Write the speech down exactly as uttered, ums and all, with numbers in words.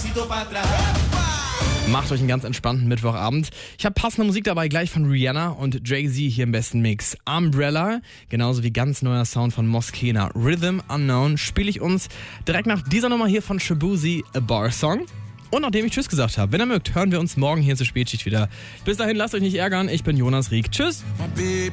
Macht euch einen ganz entspannten Mittwochabend. Ich habe passende Musik dabei, gleich von Rihanna und Jay-Z hier im besten Mix. Umbrella, genauso wie ganz neuer Sound von Moskena. Rhythm Unknown spiele ich uns direkt nach dieser Nummer hier von Shabuzi, A Bar Song. Und nachdem ich Tschüss gesagt habe, wenn ihr mögt, hören wir uns morgen hier zur Spätschicht wieder. Bis dahin, lasst euch nicht ärgern. Ich bin Jonas Rieck. Tschüss.